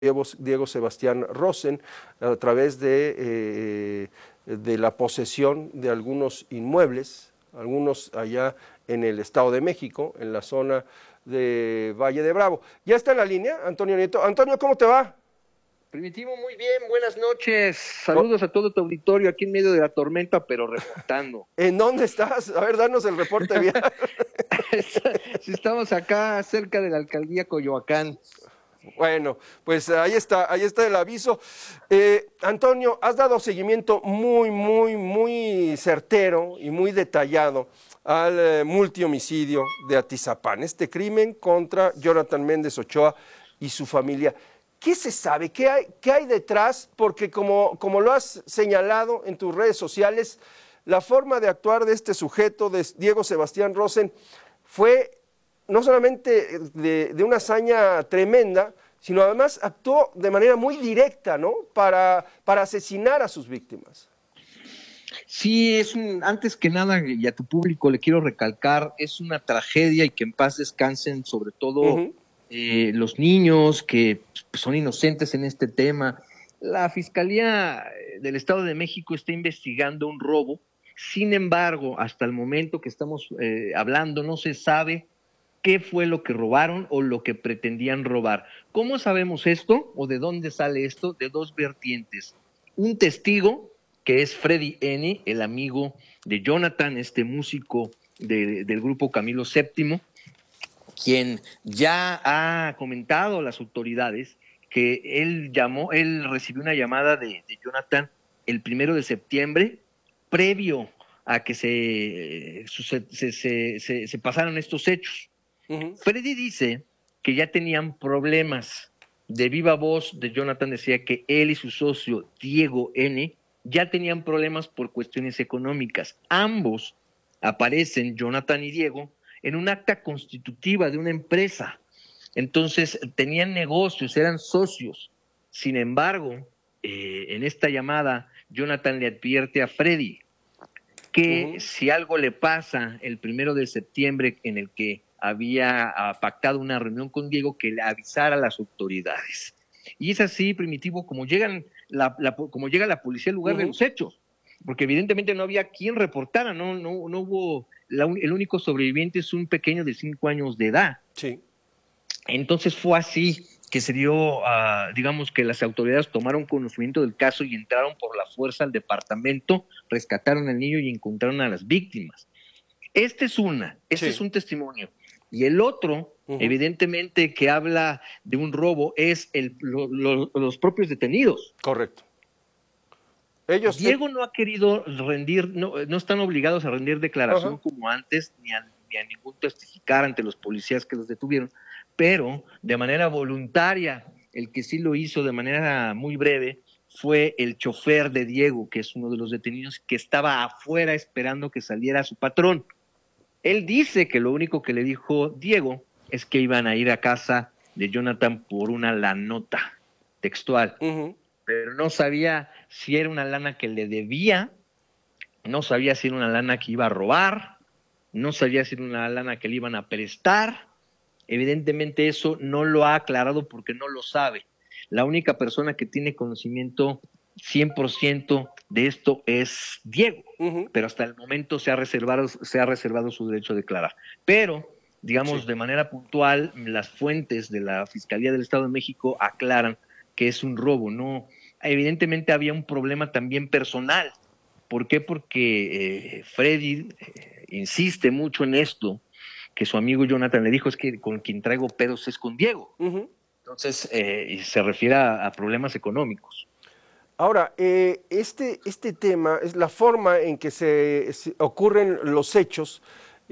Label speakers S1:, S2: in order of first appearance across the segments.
S1: Diego Sebastián Rosen a través de la posesión de algunos inmuebles, algunos allá en el Estado de México, en la zona de Valle de Bravo. Ya está en la línea, Antonio Nieto. Antonio, ¿cómo te va?
S2: Primitivo, muy bien, buenas noches.
S1: Oh,
S2: Saludos a todo tu auditorio aquí en medio de la tormenta, pero reportando.
S1: ¿en dónde estás? A ver, danos el reporte vial.
S2: Si estamos acá cerca de la alcaldía Coyoacán.
S1: Bueno, pues ahí está el aviso. Antonio, has dado seguimiento muy certero y muy detallado al multihomicidio de Atizapán, este crimen contra Jonathan Méndez Ochoa y su familia. ¿Qué se sabe? ¿Qué hay detrás? Porque como lo has señalado en tus redes sociales, la forma de actuar de este sujeto, de Diego Sebastián Rosen, fue no solamente de una hazaña tremenda, sino además actuó de manera muy directa, ¿no? Para asesinar a sus víctimas.
S2: Sí, antes que nada, y a tu público le quiero recalcar, es una tragedia y que en paz descansen sobre todo
S1: Uh-huh.
S2: los niños que pues, son inocentes en este tema. La Fiscalía del Estado de México está investigando un robo. Sin embargo, hasta el momento que estamos hablando, no se sabe qué fue lo que robaron o lo que pretendían robar. ¿Cómo sabemos esto o de dónde sale esto? De dos vertientes. Un testigo, que es Freddy N., el amigo de Jonathan, este músico del grupo Camilo VII, quien ya ha comentado a las autoridades que él recibió una llamada de Jonathan el 1 de septiembre, previo a que se pasaran estos hechos.
S1: Uh-huh.
S2: Freddy dice que ya tenían problemas. De viva voz de Jonathan decía que él y su socio Diego N. ya tenían problemas por cuestiones económicas. Ambos aparecen, Jonathan y Diego, en un acta constitutiva de una empresa. Entonces tenían negocios, eran socios. Sin embargo, en esta llamada, Jonathan le advierte a Freddy que
S1: Uh-huh.
S2: si algo le pasa el 1 de septiembre en el que había pactado una reunión con Diego, que le avisara a las autoridades. Y es así, Primitivo, como como llega la policía al lugar de
S1: Uh-huh.
S2: los hechos, porque evidentemente no había quien reportara, no hubo, el único sobreviviente es un pequeño de 5 años de edad.
S1: Sí.
S2: Entonces fue así que se dio, digamos que las autoridades tomaron conocimiento del caso y entraron por la fuerza al departamento, rescataron al niño y encontraron a las víctimas. Este es
S1: Sí.
S2: un testimonio. Y el otro,
S1: Uh-huh.
S2: evidentemente, que habla de un robo, es los propios detenidos.
S1: Correcto. Ellos,
S2: Diego no ha querido rendir, no están obligados a rendir declaración
S1: ajá.
S2: como antes, ni a ningún testificar ante los policías que los detuvieron, pero de manera voluntaria, el que sí lo hizo de manera muy breve fue el chofer de Diego, que es uno de los detenidos, que estaba afuera esperando que saliera su patrón. Él dice que lo único que le dijo Diego es que iban a ir a casa de Jonathan por una lanota textual,
S1: Uh-huh.
S2: pero no sabía si era una lana que le debía, no sabía si era una lana que iba a robar, no sabía si era una lana que le iban a prestar. Evidentemente eso no lo ha aclarado porque no lo sabe. La única persona que tiene conocimiento 100% de esto es Diego,
S1: Uh-huh.
S2: pero hasta el momento se ha reservado su derecho a declarar. Pero,
S1: Sí.
S2: digamos, de manera puntual, las fuentes de la Fiscalía del Estado de México aclaran que es un robo, ¿no? Evidentemente había un problema también personal. ¿Por qué? Porque Freddy insiste mucho en esto, que su amigo Jonathan le dijo, es que con quien traigo pedos es con Diego.
S1: Uh-huh.
S2: Entonces, se refiere a problemas económicos.
S1: Ahora, este tema es la forma en que se ocurren los hechos.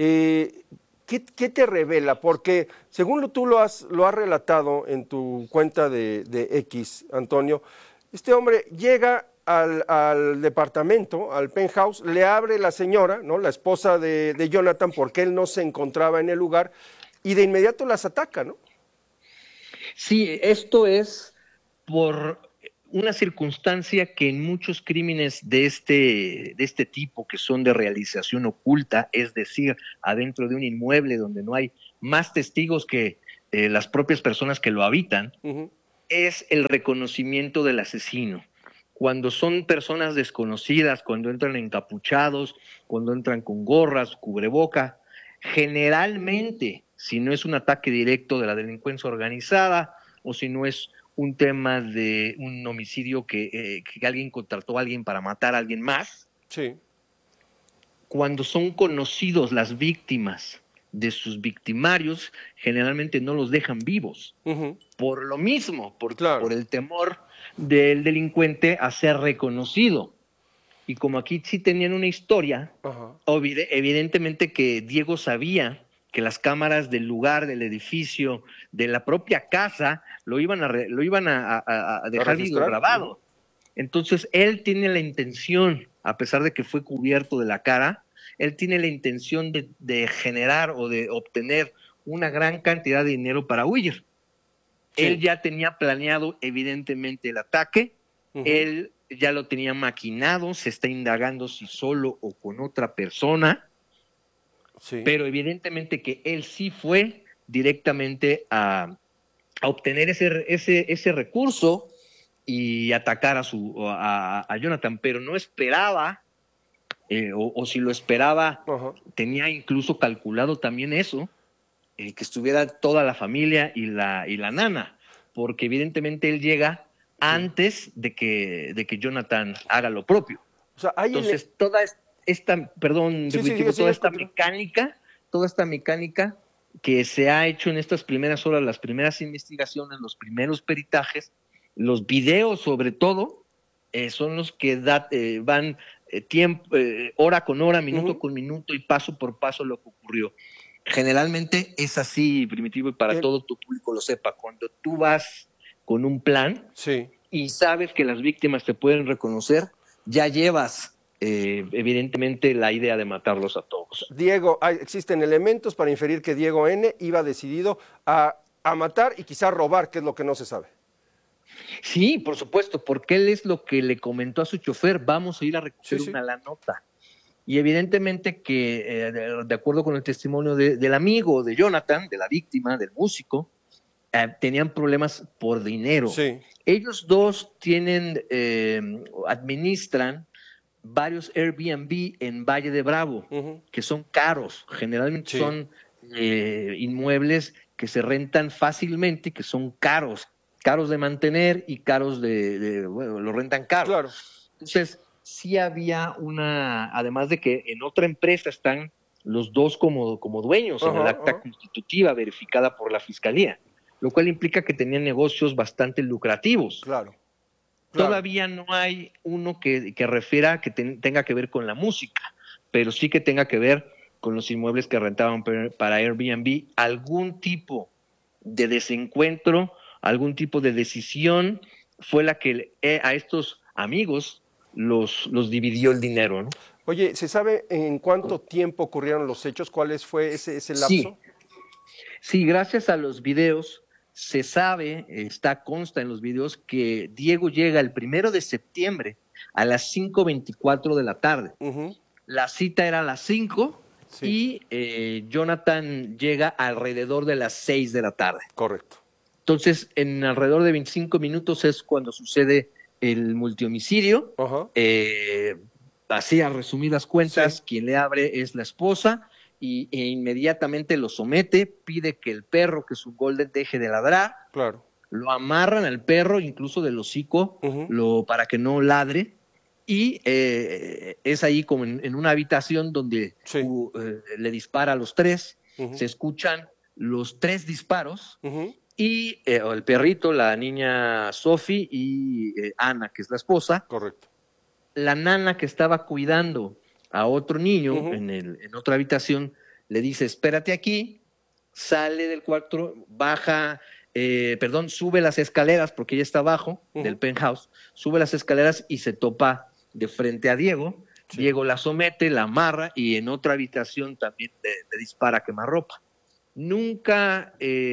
S1: ¿Qué te revela? Porque según tú lo has relatado en tu cuenta de X, Antonio, este hombre llega al departamento, al penthouse, le abre la señora, ¿no? La esposa de Jonathan, porque él no se encontraba en el lugar, y de inmediato las ataca, ¿no?
S2: Sí, esto es por una circunstancia que en muchos crímenes de este tipo, que son de realización oculta, es decir, adentro de un inmueble donde no hay más testigos que las propias personas que lo habitan,
S1: Uh -huh.
S2: es el reconocimiento del asesino. Cuando son personas desconocidas, cuando entran encapuchados, cuando entran con gorras, cubreboca, generalmente, si no es un ataque directo de la delincuencia organizada o si no es un tema de un homicidio que alguien contrató a alguien para matar a alguien más,
S1: Sí.
S2: cuando son conocidos las víctimas de sus victimarios, generalmente no los dejan vivos.
S1: Ujú.
S2: Por lo mismo,
S1: Claro.
S2: por el temor del delincuente a ser reconocido. Y como aquí sí tenían una historia,
S1: Ajá.
S2: evidentemente que Diego sabía que las cámaras del lugar, del edificio, de la propia casa, lo iban a dejar video
S1: registrar? Ujú.
S2: grabado. Entonces, él tiene la intención, a pesar de que fue cubierto de la cara, él tiene la intención de generar o de obtener una gran cantidad de dinero para huir. Él
S1: Sí.
S2: ya tenía planeado, evidentemente, el ataque,
S1: Ujú.
S2: él ya lo tenía maquinado, se está indagando si solo o con otra persona,
S1: Sí.
S2: pero evidentemente que él sí fue directamente a obtener ese recurso y atacar a Jonathan, pero no esperaba, o si lo esperaba,
S1: Ajá.
S2: tenía incluso calculado también eso, que estuviera toda la familia y la nana, porque evidentemente él llega
S1: Sí.
S2: antes de que Jonathan haga lo propio.
S1: O sea, hay
S2: Entonces, toda esta, perdón,
S1: Sí, sí, sigue,
S2: definitivo,
S1: sigue, continúa.
S2: toda esta mecánica que se ha hecho en estas primeras horas, las primeras investigaciones, los primeros peritajes, los videos sobre todo, son los que van tiempo, hora con hora, minuto
S1: Ujú.
S2: con minuto y paso por paso lo que ocurrió. Generalmente es así, Primitivo, y para
S1: El-
S2: todo tu público lo sepa. Cuando tú vas con un plan
S1: Sí.
S2: y sabes que las víctimas te pueden reconocer, ya llevas evidentemente la idea de matarlos a
S1: O sea,
S2: todos.
S1: Diego, existen elementos para inferir que Diego N. iba decidido a matar y quizá robar, que es lo que no se sabe.
S2: Sí, por supuesto, porque él es lo que le comentó a su chofer, vamos a ir a
S1: Sí,
S2: recoger
S1: sí.
S2: una la nota. Y evidentemente que, de acuerdo con el testimonio del amigo de Jonathan, de la víctima, del músico, tenían problemas por dinero.
S1: Sí.
S2: Ellos dos administran varios Airbnb en Valle de Bravo,
S1: Ujú.
S2: que son caros. Generalmente
S1: Sí.
S2: son inmuebles que se rentan fácilmente, que son caros de mantener y caros bueno, lo rentan caro.
S1: Claro.
S2: Entonces, sí había además de que en otra empresa están los dos como dueños en el
S1: Ajá,
S2: acta
S1: ajá.
S2: constitutiva verificada por la Fiscalía, lo cual implica que tenían negocios bastante lucrativos.
S1: Claro. Claro.
S2: Todavía no hay uno que refiera que tenga que ver con la música, pero sí que tenga que ver con los inmuebles que rentaban para Airbnb, algún tipo de desencuentro, algún tipo de decisión fue la que a estos amigos los dividió el dinero, ¿no?
S1: Oye, ¿se sabe en cuánto tiempo ocurrieron los hechos? ¿Cuál fue ese
S2: Sí,
S1: lapso?
S2: sí, gracias a los videos se sabe, consta en los videos que Diego llega el 1 de septiembre a las 5:24 de la tarde.
S1: Ujú.
S2: La cita era a las 5
S1: Sí,
S2: y Jonathan llega alrededor de las 6 de la tarde.
S1: correcto.
S2: Entonces, en alrededor de 25 minutos es cuando sucede el multihomicidio.
S1: Ajá.
S2: Eh, Así, a resumidas
S1: Sí,
S2: cuentas, quien le abre es la esposa e inmediatamente lo somete, pide que el perro, que es un golden, deje de ladrar,
S1: claro.
S2: lo amarran al perro, incluso del hocico,
S1: Ujú.
S2: para que no ladre, y es ahí como en una habitación donde
S1: Sí.
S2: le dispara a los tres,
S1: Ujú.
S2: se escuchan los tres disparos,
S1: Ujú.
S2: y el perrito, la niña Sophie y Ana, que es la esposa,
S1: Correcto.
S2: la nana que estaba cuidando a otro niño
S1: Ujú.
S2: en otra habitación, le dice, espérate aquí, sale del cuarto, sube las escaleras, porque ella está abajo del
S1: Ujú.
S2: penthouse, sube las escaleras y se topa de frente a Diego.
S1: Sí.
S2: Diego la somete, la amarra y en otra habitación también le dispara a quemarropa. Nunca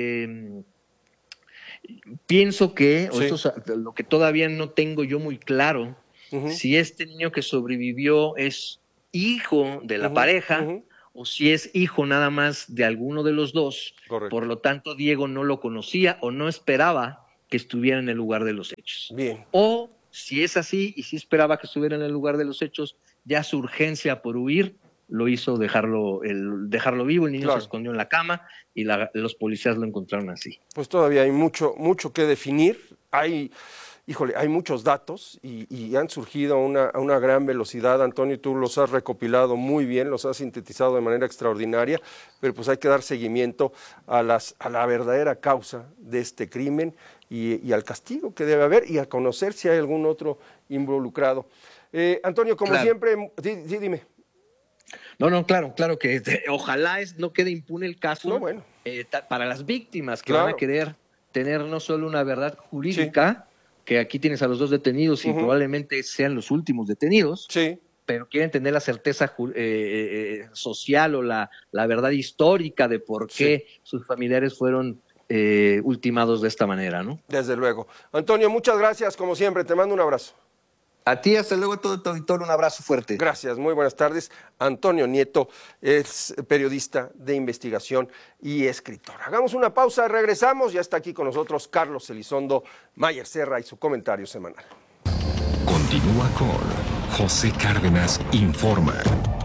S2: pienso que, o esto
S1: Sí.
S2: es lo que todavía no tengo yo muy claro,
S1: Ujú.
S2: si este niño que sobrevivió es hijo de la
S1: Ujú.
S2: pareja
S1: Ujú.
S2: o si es hijo nada más de alguno de los dos. Por
S1: Correcto.
S2: lo tanto, Diego no lo conocía o no esperaba que estuviera en el lugar de los hechos.
S1: Bien.
S2: O, si es así, y si esperaba que estuviera en el lugar de los hechos, ya su urgencia por huir lo hizo dejarlo vivo. El niño se escondió en la cama y los policías lo encontraron así.
S1: Pues todavía hay mucho que definir. Hay muchos datos y han surgido a una gran velocidad. Antonio, tú los has recopilado muy bien, los has sintetizado de manera extraordinaria, pero pues hay que dar seguimiento a la verdadera causa de este crimen y al castigo que debe haber y a conocer si hay algún otro involucrado. Antonio, como siempre, sí, dime.
S2: No, claro que ojalá no quede impune el caso para las víctimas que van a querer tener no solo una verdad jurídica, que aquí tienes a los 2 detenidos y probablemente sean los últimos detenidos, pero quieren tener la certeza social o la verdad histórica de por qué sus familiares fueron ultimados de esta manera, ¿no?
S1: Desde luego. Antonio, muchas gracias, como siempre, te mando un abrazo.
S2: A ti, hasta luego, todo tu auditorio, un abrazo fuerte.
S1: Gracias, muy buenas tardes. Antonio Nieto es periodista de investigación y escritor. Hagamos una pausa, regresamos. Ya está aquí con nosotros Carlos Elizondo Mayer Serra y su comentario semanal.
S3: Continúa con José Cárdenas Informa.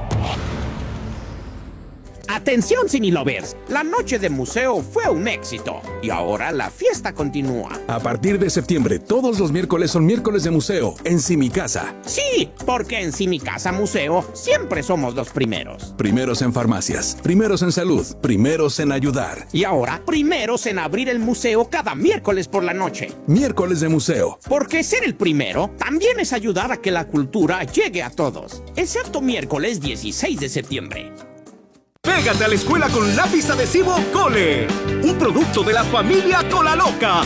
S4: Atención cinelovers, la noche de museo fue un éxito y ahora la fiesta continúa.
S5: A partir de septiembre, todos los miércoles son miércoles de museo en Si Mi Casa.
S4: Sí, porque en Si Mi Casa Museo siempre somos los primeros.
S5: Primeros en farmacias, primeros en salud, primeros en ayudar.
S4: Y ahora, primeros en abrir el museo cada miércoles por la noche.
S5: Miércoles de museo.
S4: Porque ser el primero también es ayudar a que la cultura llegue a todos, excepto miércoles 16 de septiembre.
S6: Pégate a la escuela con lápiz adhesivo Cole, un producto de la familia Colaloca.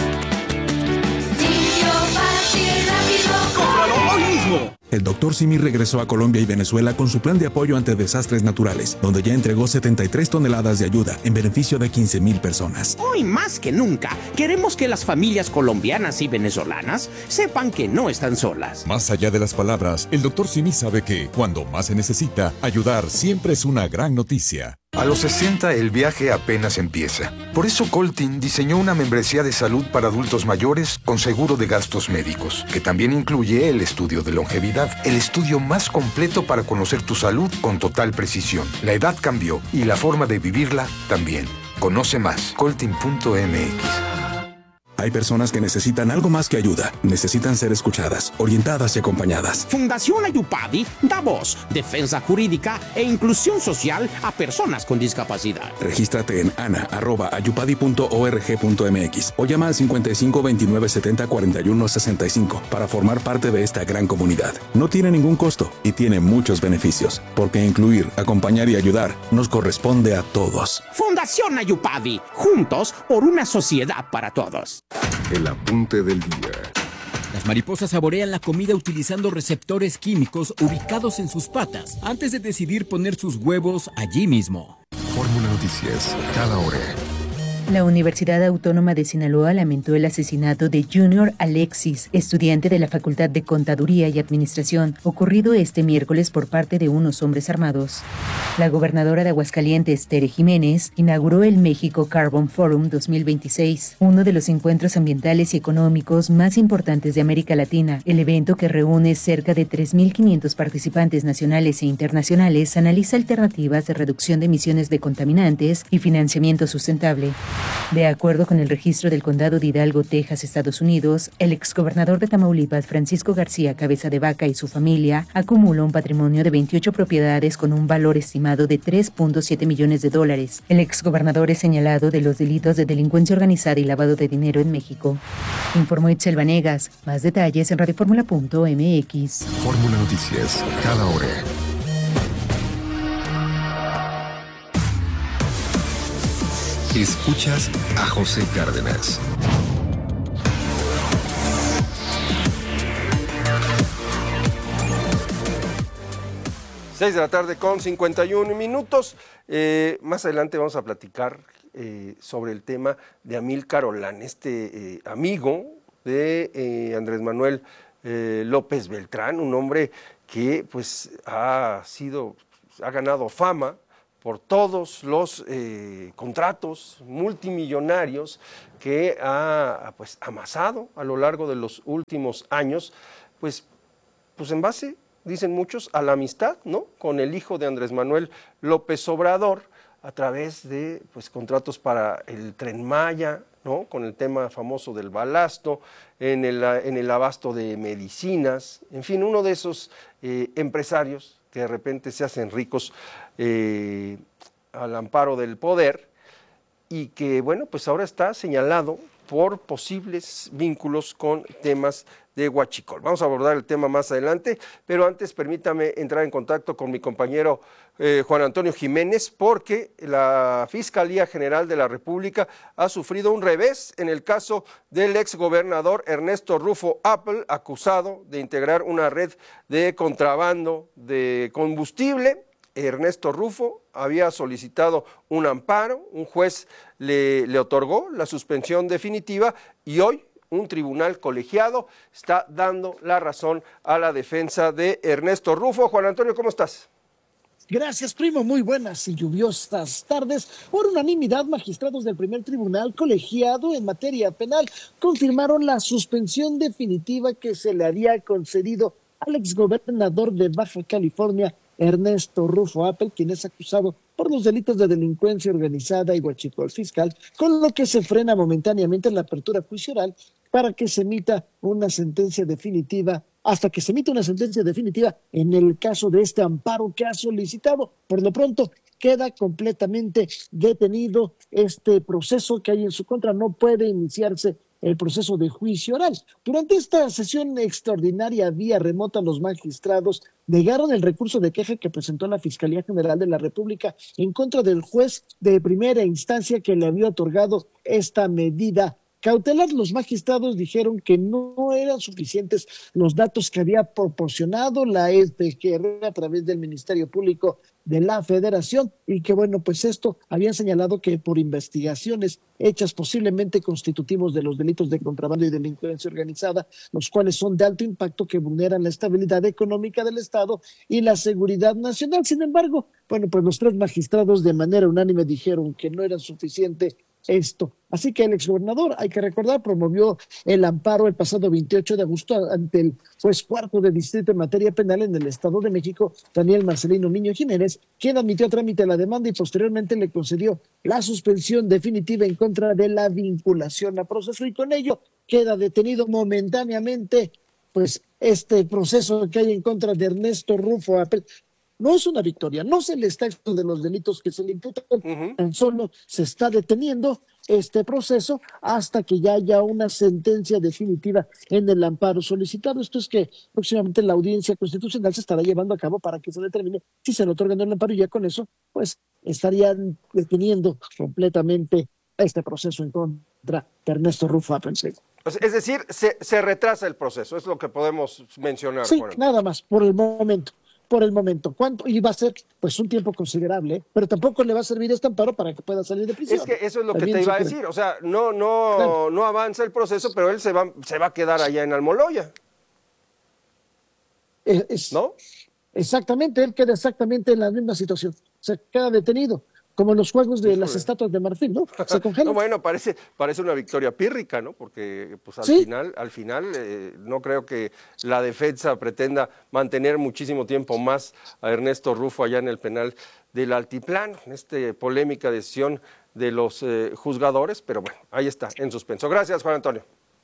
S6: ¡Cómpralo hoy mismo!
S5: El Dr. Simi regresó a Colombia y Venezuela con su plan de apoyo ante desastres naturales, donde ya entregó 73 toneladas de ayuda en beneficio de 15,000 personas.
S4: Hoy más que nunca, queremos que las familias colombianas y venezolanas sepan que no están solas.
S7: Más allá de las palabras, el Dr. Simi sabe que, cuando más se necesita, ayudar siempre es una gran noticia.
S8: A los 60 el viaje apenas empieza. Por eso Coltin diseñó una membresía de salud para adultos mayores con seguro de gastos médicos, que también incluye el estudio de longevidad, el estudio más completo para conocer tu salud con total precisión. La edad cambió y la forma de vivirla también. Conoce más, coltin.mx.
S5: Hay personas que necesitan algo más que ayuda. Necesitan ser escuchadas, orientadas y acompañadas.
S4: Fundación Ayupadi da voz, defensa jurídica e inclusión social a personas con discapacidad.
S5: Regístrate en ana@ayupadi.org.mx o llama al 55 29 70 41 65 para formar parte de esta gran comunidad. No tiene ningún costo y tiene muchos beneficios, porque incluir, acompañar y ayudar nos corresponde a todos.
S4: Fundación Ayupadi, juntos por una sociedad para todos.
S3: El apunte del día.
S9: Las mariposas saborean la comida utilizando receptores químicos ubicados en sus patas antes de decidir poner sus huevos allí mismo.
S3: Fórmula Noticias, cada hora.
S10: La Universidad Autónoma de Sinaloa lamentó el asesinato de Junior Alexis, estudiante de la Facultad de Contaduría y Administración, ocurrido este miércoles por parte de unos hombres armados. La gobernadora de Aguascalientes, Tere Jiménez, inauguró el México Carbon Forum 2026, uno de los encuentros ambientales y económicos más importantes de América Latina. El evento, que reúne cerca de 3.500 participantes nacionales e internacionales, analiza alternativas de reducción de emisiones de contaminantes y financiamiento sustentable. De acuerdo con el registro del condado de Hidalgo, Texas, Estados Unidos, el exgobernador de Tamaulipas, Francisco García Cabeza de Vaca, y su familia acumula un patrimonio de 28 propiedades con un valor estimado de $3.7 millones. El exgobernador es señalado de los delitos de delincuencia organizada y lavado de dinero en México. Informó Itzel Vanegas. Más detalles en radioformula.mx.
S3: Fórmula Noticias, cada hora. Escuchas a José Cárdenas.
S1: Seis de la tarde con 51 minutos. Más adelante vamos a platicar sobre el tema de Amílcar Olán, este amigo de Andrés Manuel López Beltrán, un hombre que pues ha ganado fama por todos los contratos multimillonarios que ha pues, amasado a lo largo de los últimos años, pues en base, dicen muchos, a la amistad, ¿no?, con el hijo de Andrés Manuel López Obrador, a través de pues, contratos para el Tren Maya, ¿no?, con el tema famoso del balasto, en el abasto de medicinas, en fin, uno de esos empresarios que de repente se hacen ricos al amparo del poder y que, bueno, pues ahora está señalado por posibles vínculos con temas de huachicol. Vamos a abordar el tema más adelante, pero antes permítame entrar en contacto con mi compañero Juan Antonio Jiménez, porque la Fiscalía General de la República ha sufrido un revés en el caso del exgobernador Ernesto Rufo Appel, acusado de integrar una red de contrabando de combustible. Ernesto Rufo había solicitado un amparo, un juez le otorgó la suspensión definitiva y hoy un tribunal colegiado está dando la razón a la defensa de Ernesto Rufo. Juan Antonio, ¿cómo estás?
S11: Gracias, primo. Muy buenas y lluviosas tardes. Por unanimidad, magistrados del primer tribunal colegiado en materia penal confirmaron la suspensión definitiva que se le había concedido al exgobernador de Baja California, Ernesto Rufo Appel, quien es acusado por los delitos de delincuencia organizada y huachicol fiscal, con lo que se frena momentáneamente la apertura juicio oral para que se emita una sentencia definitiva, hasta que se emita una sentencia definitiva en el caso de este amparo que ha solicitado. Por lo pronto, queda completamente detenido este proceso que hay en su contra, no puede iniciarse el proceso de juicio oral. Durante esta sesión extraordinaria vía remota, los magistrados negaron el recurso de queja que presentó la Fiscalía General de la República en contra del juez de primera instancia que le había otorgado esta medida cautelar. Los magistrados dijeron que no eran suficientes los datos que había proporcionado la FGR a través del Ministerio Público de la Federación y que, bueno, pues esto habían señalado que por investigaciones hechas posiblemente constitutivos de los delitos de contrabando y delincuencia organizada, los cuales son de alto impacto que vulneran la estabilidad económica del Estado y la seguridad nacional. Sin embargo, bueno, pues los tres magistrados de manera unánime dijeron que no era suficiente esto. Así que el exgobernador, hay que recordar, promovió el amparo el pasado 28 de agosto ante el juez cuarto de distrito en materia penal en el Estado de México, Daniel Marcelino Niño Jiménez, quien admitió a trámite la demanda y posteriormente le concedió la suspensión definitiva en contra de la vinculación a proceso, y con ello queda detenido momentáneamente pues este proceso que hay en contra de Ernesto Rufo Appel. No es una victoria, no se le está exento de los delitos que se le imputan, tan solo se está deteniendo este proceso hasta que ya haya una sentencia definitiva en el amparo solicitado. Esto es que próximamente la audiencia constitucional se estará llevando a cabo para que se determine si se le otorga el amparo, y ya con eso pues estarían deteniendo completamente este proceso en contra de Ernesto Rufo Appel.
S1: Es decir, se retrasa el proceso, es lo que podemos mencionar.
S11: Sí, nada más, por el momento. ¿Cuánto? Y va a ser pues un tiempo considerable, pero tampoco le va a servir este amparo para que pueda salir de prisión.
S1: Es que eso es lo también que te iba a decir, o sea, no avanza el proceso, pero él se va a quedar allá en Almoloya. ¿No?
S11: Exactamente, él queda exactamente en la misma situación, se queda detenido, como en los juegos de las estatuas de marfil, ¿no? Se congela.
S1: No, bueno, parece una victoria pírrica, ¿no? Porque pues al final no creo que la defensa pretenda mantener muchísimo tiempo más a Ernesto Rufo allá en el penal del Altiplano, en esta polémica decisión de los juzgadores, pero bueno, ahí está, en suspenso. Gracias, Juan Antonio.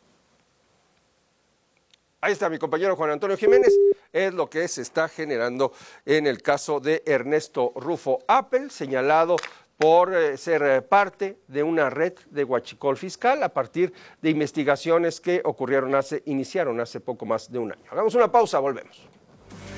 S1: Ahí está mi compañero Juan Antonio Jiménez, es lo que se está generando en el caso de Ernesto Rufo Appel, señalado por ser parte de una red de huachicol fiscal a partir de investigaciones que iniciaron hace poco más de un año. Hagamos una pausa, volvemos.